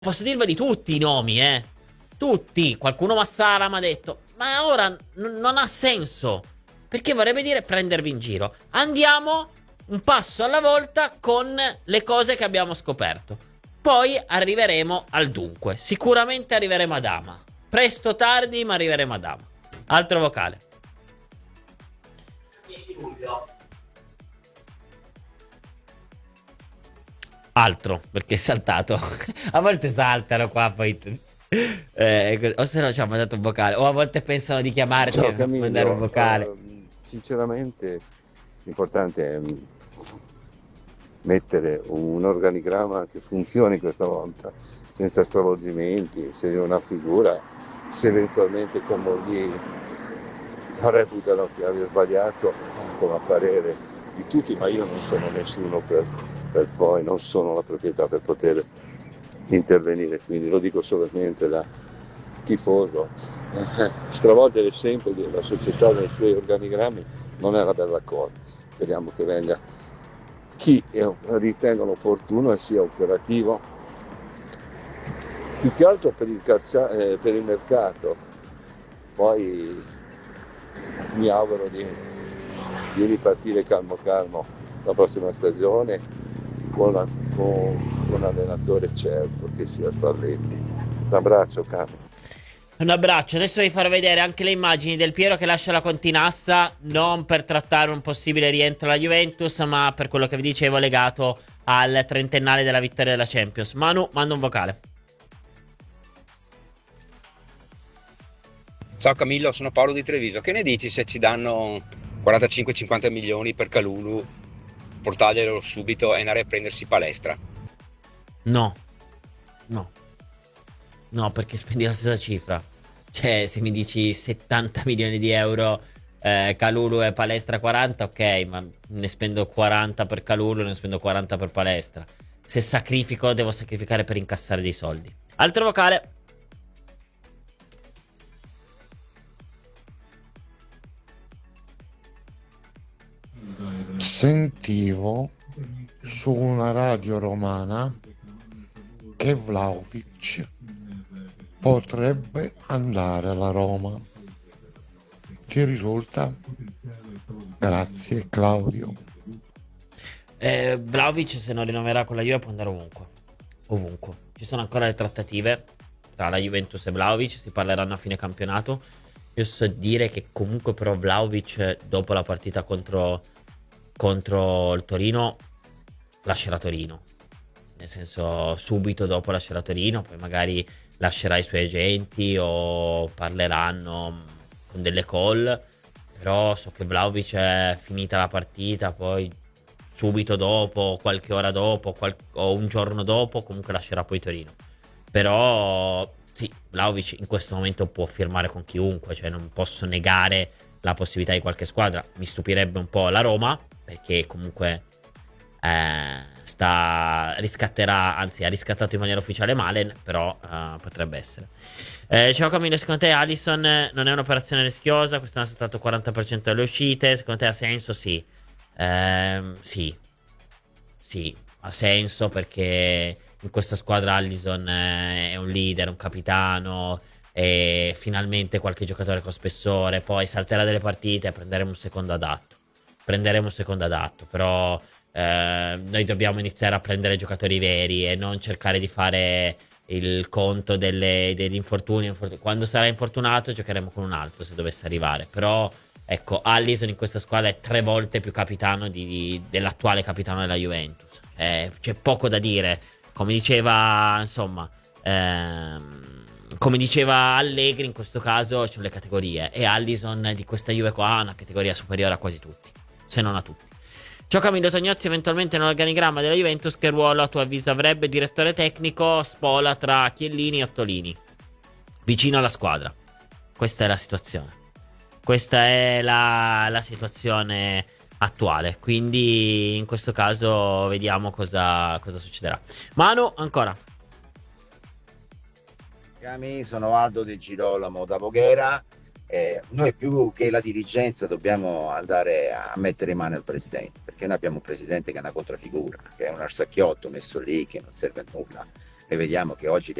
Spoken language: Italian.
Posso dirveli tutti i nomi, tutti. Qualcuno Massara mi ha detto, ma ora non ha senso, perché vorrebbe dire prendervi in giro. Andiamo un passo alla volta con le cose che abbiamo scoperto. Poi arriveremo al dunque. Sicuramente arriveremo ad Ama. Presto o tardi, ma arriveremo ad Ama. Altro vocale. 10 luglio. Altro, perché è saltato. A volte saltano qua, poi. O se no ci ha mandato un vocale. O a volte pensano di chiamarci Ciao e mandare un Camillo, vocale. sinceramente l'importante è mettere un organigramma che funzioni questa volta, senza stravolgimenti, se una figura, se eventualmente Comolli reputano che abbia sbagliato, come a parere di tutti, ma io non sono nessuno per poi, non sono la proprietà per poter intervenire, quindi lo dico solamente da tifoso. Stravolgere sempre la società nei suoi organigrammi non è una bella cosa. Speriamo che venga chi ritengono opportuno e sia operativo, più che altro per il mercato. Poi mi auguro di ripartire calmo calmo la prossima stagione con un allenatore certo che sia Spalletti. Un abbraccio caro. Un abbraccio. Adesso vi farò vedere anche le immagini del Piero che lascia la Continassa. Non per trattare un possibile rientro alla Juventus, ma per quello che vi dicevo legato al trentennale della vittoria della Champions. Manu, manda un vocale. Ciao Camillo, sono Paolo di Treviso. Che ne dici se ci danno 45-50 milioni per Calulu, portarglielo subito e andare a prendersi Palestra? No, no, no, perché spendi la stessa cifra. Cioè, se mi dici 70 milioni di euro, Calulu e Palestra 40, ok, ma ne spendo 40 per Calulu e ne spendo 40 per Palestra. Se sacrifico, devo sacrificare per incassare dei soldi. Altro vocale. Sentivo su una radio romana che Vlahovic potrebbe andare alla Roma. Ti risulta? Grazie Claudio. Vlahovic, se non rinnoverà con la Juve, può andare ovunque. Ovunque. Ci sono ancora le trattative tra la Juventus e Vlahovic. Si parleranno a fine campionato. Io so dire che comunque però Vlahovic, dopo la partita contro il Torino, lascerà Torino. Nel senso, subito dopo lascerà Torino. Poi magari lascerà i suoi agenti o parleranno con delle call. Però so che Vlahovic è finita la partita, poi subito dopo, qualche ora dopo, o un giorno dopo, comunque lascerà poi Torino. Però sì, Vlahovic in questo momento può firmare con chiunque, cioè non posso negare la possibilità di qualche squadra. Mi stupirebbe un po' la Roma, perché comunque riscatterà, anzi ha riscattato in maniera ufficiale Malen, però potrebbe essere. Ciao Camillo, secondo te Alisson non è un'operazione rischiosa? Quest'anno è stato 40% delle uscite, secondo te ha senso? Sì. Sì, sì, ha senso perché in questa squadra Allison è un leader, un capitano e finalmente qualche giocatore con spessore, poi salterà delle partite e prenderemo un secondo adatto. Prenderemo un secondo adatto, però noi dobbiamo iniziare a prendere giocatori veri e non cercare di fare il conto degli infortuni. Quando sarà infortunato giocheremo con un altro se dovesse arrivare, però ecco, Allison in questa squadra è 3 volte più capitano dell'attuale capitano della Juventus. C'è poco da dire. Come diceva, insomma, come diceva Allegri, in questo caso c'è le categorie. E Allison di questa Juve qua ha una categoria superiore a quasi tutti, se non a tutti. Ciò Camillo Tognozzi eventualmente nell'organigramma della Juventus, che ruolo a tuo avviso avrebbe? Direttore tecnico, spola tra Chiellini e Ottolini, vicino alla squadra. Questa è la situazione. Questa è la situazione attuale. Quindi in questo caso vediamo cosa succederà. Manu, ancora. Sono Aldo De Girolamo da Voghera. Noi più che la dirigenza dobbiamo andare a mettere in mano il presidente, perché noi abbiamo un presidente che è una controfigura, che è un arsacchiotto messo lì, che non serve a nulla. e vediamo che oggi